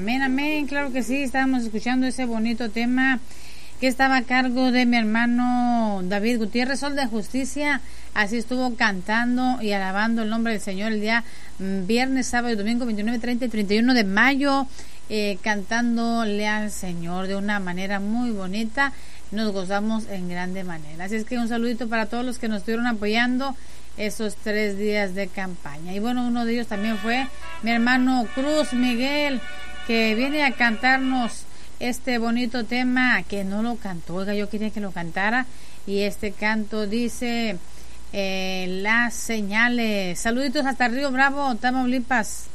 Amén, amén, claro que sí, estábamos escuchando ese bonito tema que estaba a cargo de mi hermano David Gutiérrez, Sol de Justicia. Así estuvo cantando y alabando el nombre del Señor el día viernes, sábado y domingo 29, 30 y 31 de mayo, cantándole al Señor de una manera muy bonita. Nos gozamos en grande manera. Así es que un saludito para todos los que nos estuvieron apoyando esos 3 días de campaña. Y bueno, uno de ellos también fue mi hermano Cruz Miguel, que viene a cantarnos este bonito tema que no lo cantó. Oiga, yo quería que lo cantara. Y este canto dice las señales. Saluditos hasta Río Bravo, Tamaulipas.